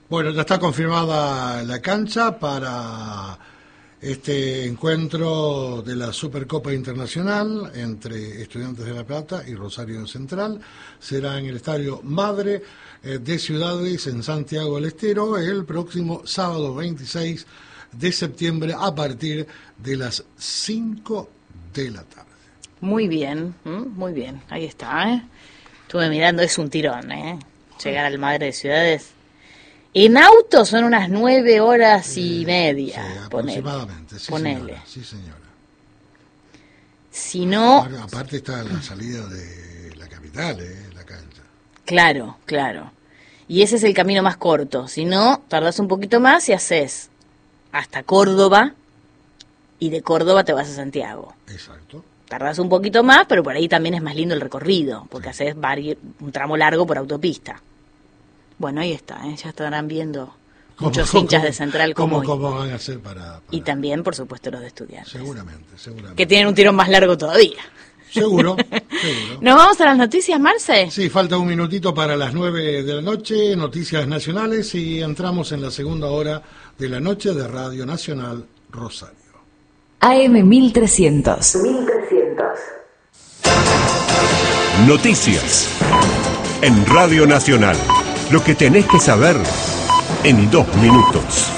Bueno, ya está confirmada la cancha para este encuentro de la Supercopa Internacional entre Estudiantes de La Plata y Rosario Central. Será en el Estadio Madre de Ciudades en Santiago del Estero el próximo sábado 26 de septiembre a partir de las 5 de la tarde. Muy bien, ahí está, ¿eh? Estuve mirando, es un tirón, llegar al Madre de Ciudades. En auto son unas 9 horas y media. Sí, aproximadamente, ponele. Señora, sí, señora. Si no... Aparte está la salida de la capital, la cancha. Claro. Y ese es el camino más corto. Si no, tardás un poquito más y haces hasta Córdoba, y de Córdoba te vas a Santiago. Exacto. Tardás un poquito más, pero por ahí también es más lindo el recorrido, porque haces un tramo largo por autopista. Bueno, ahí está, ya estarán viendo muchos hinchas de Central cómo van a hacer para... Y también, por supuesto, los de Estudiantes. Seguramente. Que tienen un tirón más largo todavía. Seguro. ¿Nos vamos a las noticias, Marce? Sí, falta un minutito para las 9 de la noche, noticias nacionales, y entramos en la segunda hora de la noche de Radio Nacional Rosario. AM 1300. Noticias en Radio Nacional. Lo que tenés que saber en 2 minutos.